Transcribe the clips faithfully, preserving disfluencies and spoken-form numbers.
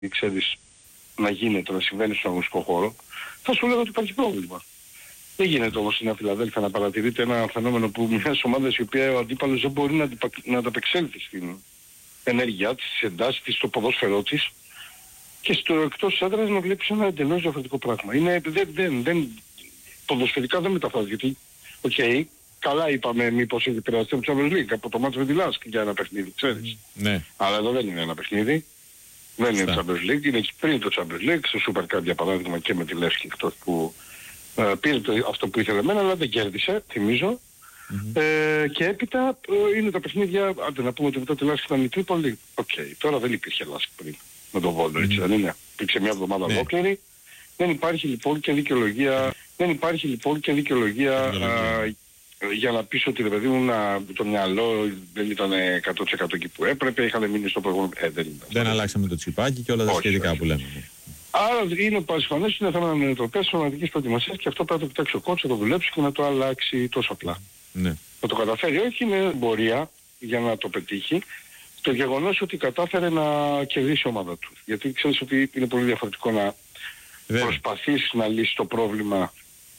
ξέρεις, να γίνεται, να συμβαίνει στον αγωνιστικό χώρο, θα σου λέγω ότι υπάρχει πρόβλημα. Δεν γίνεται όμως στην Φιλαδέλφια να παρατηρείται ένα φαινόμενο που μιας ομάδας η οποία ο αντίπαλος δεν μπορεί να, να ανταπεξέλθει στην ενέργειά της, στις εντάσεις της, στο ποδόσφαιρό της και στο εκτός της έδρας να βλέπεις ένα εντελώς διαφορετικό πράγμα. Είναι, δεν, δεν, δεν, ποδοσφαιρικά δεν μεταφράζει, γιατί, οκ, okay, καλά είπαμε μήπως έχει πειραστεί από το Champions League, από το μάτς με τη Λάσκ για ένα παιχνίδι, ξέρεις. Ναι. Αλλά εδώ δεν είναι ένα παιχνίδι. Δεν είναι το Champions League, είναι πριν το Champions League, στο Super Cup για παράδειγμα και με τη Λεύσκη, εκτός που ε, πήρε το, αυτό που ήθελε εμένα, αλλά δεν κέρδισε, θυμίζω. Mm-hmm. Ε, και έπειτα ε, είναι τα παιχνίδια, άντε να πούμε ότι μετά τη Λεύσκη ήταν η Τρίπολη. Οκ, okay, τώρα δεν υπήρχε Λεύσκη πριν με τον Βόλο, έτσι δεν είναι. Υπήρξε μια εβδομάδα ναι. ολόκληρη. Δεν υπάρχει λοιπόν και δικαιολογία, δεν υπάρχει λοιπόν και δικαιολογία α, για να πεις ότι ρε παιδί μου να, το μυαλό δεν ήταν εκατό τοις εκατό εκεί που έπρεπε, είχαν μείνει στο προηγούμενο. Ε, δεν ήταν. Δεν αλλάξαμε το τσιπάκι και όλα τα σχετικά που λέμε. Άρα είναι παρασφανές, είναι θέμα νοοτροπίας σωματικής προετοιμασίας και αυτό πρέπει να το κοιτάξει ο κότσος, να το δουλέψει και να το αλλάξει τόσο απλά. Ναι. Να το καταφέρει, όχι είναι εμπορία για να το πετύχει. Το γεγονός ότι κατάφερε να κερδίσει η ομάδα του. Γιατί ξέρεις ότι είναι πολύ διαφορετικό να Βέβαια. προσπαθήσεις να λύσεις το πρόβλημα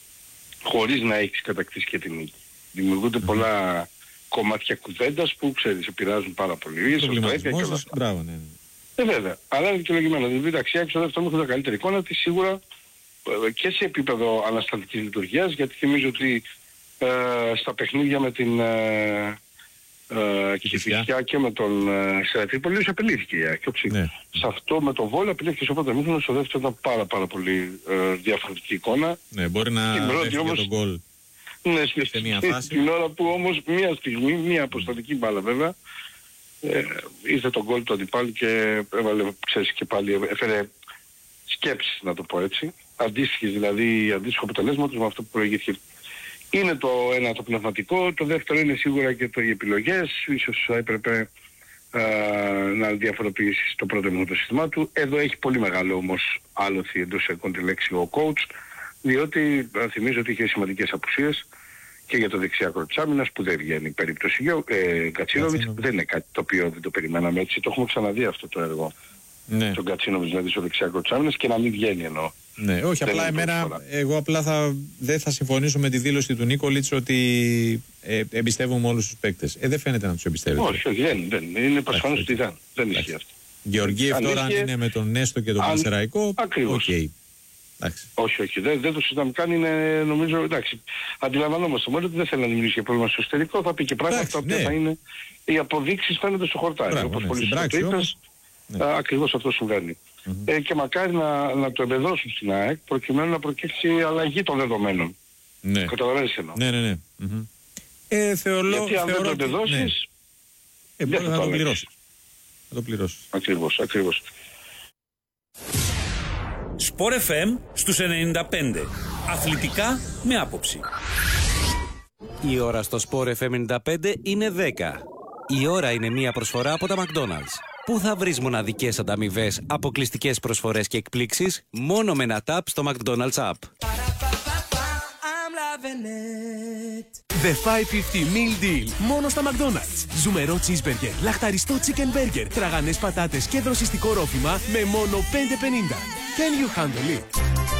χωρίς να έχεις κατακτήσει και την νίκη. Δημιουργούνται mm. πολλά κομμάτια κουβέντας που ξέρεις επηρεάζουν πάρα πολύ. Προβληματισμός, μπράβο, ναι. Ε, βέβαια. Αλλά είναι δικαιολογημένο. Δηλαδή η αξία στο δεύτερο έχουν καλύτερη εικόνα της σίγουρα και σε επίπεδο ανασταλτικής λειτουργίας, γιατί θυμίζω ότι ε, στα παιχνίδια με την ε, ε, Κηφισιά και με τον ε, Τρίπολη απειλήθηκε η ΑΕΚ. Ναι. Σε αυτό με τον Βόλο απειλήθηκε στο πρώτο μήχρονο, στο δεύτερο ήταν πάρα πάρα πολύ ε, διαφορετική εικόνα. Ναι, μπορεί να δέχτηκε όμως τον γκολ. Ναι, σε μια φάση. Την ώρα που όμως μία στιγμή, μία αποστατική μπάλα βέβαια, ε, ήρθε τον γκολ του αντιπάλου και έβαλε, ξέρεις, και πάλι έφερε σκέψεις, να το πω έτσι. Αντίστοιχες δηλαδή, αντίστοιχο αποτελέσματος με αυτό που προηγήθηκε. Είναι το ένα το πνευματικό, το δεύτερο είναι σίγουρα και το οι επιλογές. Ίσως θα έπρεπε α, να διαφοροποιήσει το πρώτο μου το σύστημά του. Εδώ έχει πολύ μεγάλο όμως άλοθη εντός εικόν τη λέξη ο coach, διότι α, θυμίζω ότι είχε σημαντικές απουσίες και για το δεξιάκρο της άμυνας που δεν βγαίνει η περίπτωση ε, Γκατσίνοβιτς, δεν είναι κάτι το οποίο δεν το περιμέναμε έτσι. Το έχουμε ξαναδεί αυτό το έργο. Ναι. Τον Γκατσίνοβιτς δηλαδή στο δεξιάκρο της άμυνας και να μην βγαίνει εννοώ. Ναι, όχι, απλά εμένα, εγώ απλά θα, δεν θα συμφωνήσω με τη δήλωση του Νίκολιτς ότι ε, εμπιστεύομαι όλους τους παίκτες. Ε, δεν φαίνεται να τους εμπιστεύεται. Όχι, όχι, δεν, δεν. Είναι προφανώς ότι δεν. Δεν ισχύει αυτό. Γεωργίευ τώρα αν είναι με τον Νέστο και τον Πανσεραϊκό, οκ. Okay. Όχι, όχι, δεν, δεν το συζητάμε καν, είναι νομίζω, εντάξει, αντιλαμβανόμαστε μόνο ότι δεν θέλει να δημιουργήσει πρόβλημα στο εσωτερικό, θα πει και πράγματα τα οποία ναι. θα είναι, οι αποδείξεις φαίνονται στο χορτάρι, Μπράβο, όπως ναι, πολύ σωστά το είπες, ναι. ακριβώς αυτό συμβαίνει. Mm-hmm. Ε, και μακάρι να, να το εμπεδώσουν στην ΑΕΚ, προκειμένου να προκύψει αλλαγή των δεδομένων. Ναι. Καταλαβαίνεις εννοώ. Ναι, ναι, ναι. Mm-hmm. Ε, θεωρώ, Γιατί αν θεωρώ δεν το εμπεδώσεις, ναι. ε, δεν θα, θα το πληρώσεις. Θα το πληρώσεις. Ακριβώς, ακριβώς. Σπορ εφ εμ στους ενενήντα πέντε. Αθλητικά με άποψη. Η ώρα στο Σπορ εφ εμ ενενήντα πέντε είναι δέκα. Η ώρα είναι μία προσφορά από τα McDonald's. Πού θα βρεις μοναδικές ανταμοιβές, αποκλειστικές προσφορές και εκπλήξεις μόνο με ένα tap στο McDonald's app. The πεντακόσια πενήντα Meal Deal. Μόνο στα McDonald's. Ζουμερό cheeseburger, λαχταριστό chicken burger, τραγανές πατάτες και δροσιστικό ρόφημα με μόνο πέντε πενήντα. Can you handle it?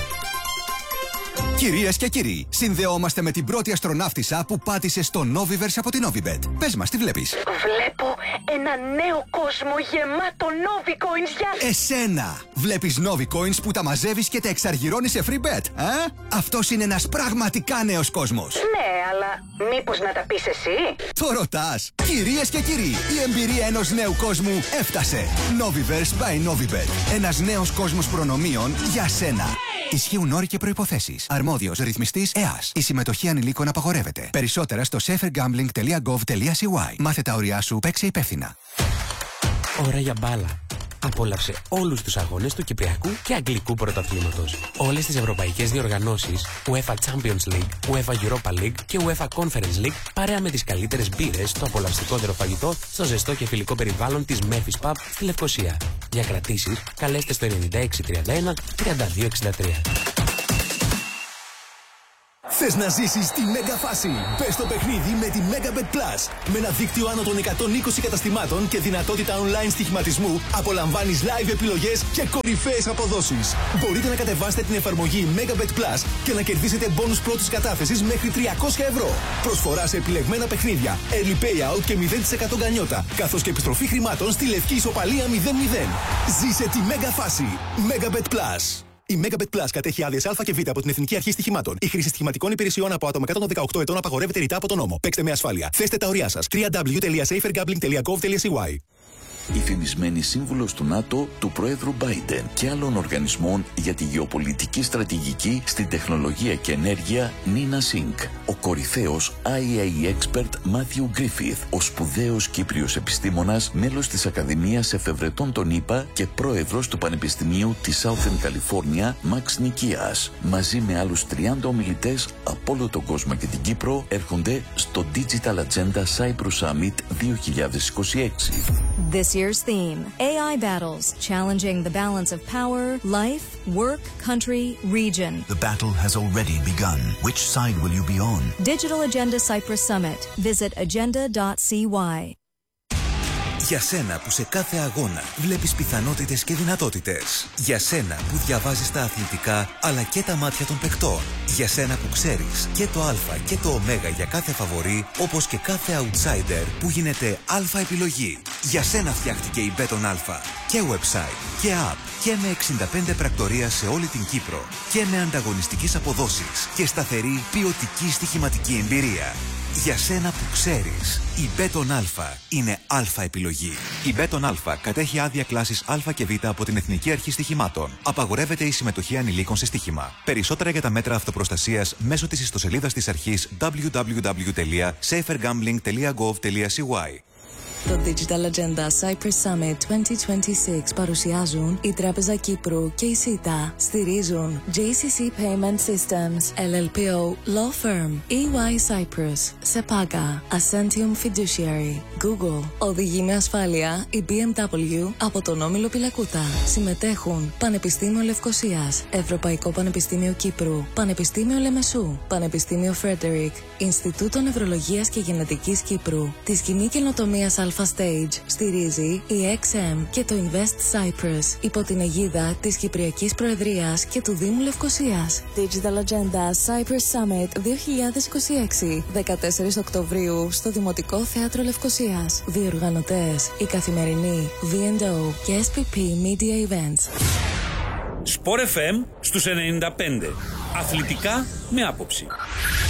Κυρίες και κύριοι, συνδεόμαστε με την πρώτη αστροναύτισσα που πάτησε στο Noviverse από την Novibet. Πες μας, τι βλέπεις? Βλέπω ένα νέο κόσμο γεμάτο Novicoins για... Εσένα! Βλέπεις Novicoins που τα μαζεύεις και τα εξαργυρώνεις σε free bet, ε? Αυτός είναι ένας πραγματικά νέος κόσμος. Ναι, αλλά μήπως να τα πεις εσύ? Το ρωτάς! Κυρίες και κύριοι, η εμπειρία ενός νέου κόσμου έφτασε. Noviverse by Novibet. Ένας νέος κόσμος προνομίων για σένα. Ισχύουν όροι και προϋποθέσεις. Αρμόδιος ρυθμιστής ΕΑΣ. Η συμμετοχή ανηλίκων απαγορεύεται. Περισσότερα στο safer gambling dot gov dot c y. Μάθε τα όρια σου, παίξε υπεύθυνα. Ώρα για μπάλα. Απόλαυσε όλους τους αγώνες του Κυπριακού και Αγγλικού Πρωταθλήματος. Όλες τις ευρωπαϊκές διοργανώσεις, UEFA Champions League, UEFA Europa League και UEFA Conference League, παρέα με τις καλύτερες μπύρες, στο απολαυστικότερο φαγητό, στο ζεστό και φιλικό περιβάλλον της Memphis Pub στη Λευκοσία. Για κρατήσεις, καλέστε στο ενενήντα έξι τριάντα ένα τριάντα δύο εξήντα τρία. Θες να ζήσεις τη μέγα φάση? Μπες στο παιχνίδι με τη Megabet Plus. Με ένα δίκτυο άνω των εκατόν είκοσι καταστημάτων και δυνατότητα online στοιχηματισμού, απολαμβάνεις live επιλογές και κορυφαίες αποδόσεις. Μπορείτε να κατεβάσετε την εφαρμογή Megabet Plus και να κερδίσετε μπόνους πρώτης κατάθεσης μέχρι τριακόσια ευρώ. Προσφορά σε επιλεγμένα παιχνίδια, early payout και μηδέν τοις εκατό γκανιότα, καθώς και επιστροφή χρημάτων στη λευκή ισοπαλία μηδέν μηδέν. Ζήσε τη μέγα φάση. Megabet Plus. Η Megabet Plus κατέχει άδειες Α και Β από την Εθνική Αρχή Στοιχημάτων. Η χρήση στοιχηματικών υπηρεσιών από άτομα κάτω των δεκαοκτώ ετών απαγορεύεται ρητά από τον νόμο. Παίξτε με ασφάλεια. Θέστε τα ωριά σας. double-u double-u double-u τελεία safer gambling τελεία gov τελεία c y. Η φημισμένη σύμβουλος του ΝΑΤΟ, του Προέδρου Biden και άλλων οργανισμών για τη γεωπολιτική στρατηγική στην τεχνολογία και ενέργεια, Νίνα Σινκ. Ο κορυφαίος άι έι expert Matthew Griffith, ο σπουδαίος Κύπριος επιστήμονας, μέλος της Ακαδημίας Εφευρετών των ΗΠΑ και πρόεδρος του Πανεπιστημίου της Southern California, Max Nikias, μαζί με άλλους τριάντα ομιλητές από όλο τον κόσμο και την Κύπρο, έρχονται στο Digital Agenda Cyprus Summit δύο χιλιάδες είκοσι έξι. This year's theme, έι άι battles, challenging the balance of power, life, work, country, region. The battle has already begun. Which side will you be on? Digital Agenda Cyprus Summit. Visit agenda dot c y. Για σένα που σε κάθε αγώνα βλέπεις πιθανότητες και δυνατότητες. Για σένα που διαβάζεις τα αθλητικά αλλά και τα μάτια των παικτών. Για σένα που ξέρεις και το α και το ω για κάθε φαβορί, όπως και κάθε outsider που γίνεται α επιλογή. Για σένα φτιάχτηκε η Μπέτον Α. Και website και app και με εξήντα πέντε πρακτορία σε όλη την Κύπρο. Και με ανταγωνιστικές αποδόσεις και σταθερή ποιοτική στοιχηματική εμπειρία. Για σένα που ξέρεις, η Μπέτον Α είναι α επιλογή. Η Μπέτον Α κατέχει άδεια κλάσης Α και Β από την Εθνική Αρχή Στοιχημάτων. Απαγορεύεται η συμμετοχή ανηλίκων σε στοίχημα. Περισσότερα για τα μέτρα αυτοπροστασίας μέσω της ιστοσελίδας της αρχής double-u double-u double-u τελεία safer gambling τελεία gov τελεία c y. Το Digital Agenda Cyprus Summit είκοσι είκοσι έξι παρουσιάζουν η Τράπεζα Κύπρου και η ΣΥΤΑ. Στηρίζουν τζέι σι σι Payment Systems, ελ ελ πι ο Law Firm, ι γουάι Cyprus, Sepaga, Ascentium Fiduciary, Google. Οδηγεί με ασφάλεια η μπι εμ ντάμπλιου από τον Όμιλο Πιλακούτα. Συμμετέχουν Πανεπιστήμιο Λευκωσίας, Ευρωπαϊκό Πανεπιστήμιο Κύπρου, Πανεπιστήμιο Λεμεσού, Πανεπιστήμιο Φρέντερικ, Ινστιτούτο Νευρολογίας και Γενετικής Κύπρου, τη Σκηνή Καινοτομίας Alpha Stage στηρίζει η εξ εμ και το Invest Cyprus υπό την αιγίδα της Κυπριακής Προεδρίας και του Δήμου Λευκωσίας. Digital Agenda Cyprus Summit δύο χιλιάδες είκοσι έξι, δεκατέσσερις Οκτωβρίου στο Δημοτικό Θέατρο Λευκωσίας. Διοργανωτές η Καθημερινή, βι εντ ο και ες πι πι Media Events. Sport εφ εμ στους ενενήντα πέντε. Αθλητικά με άποψη.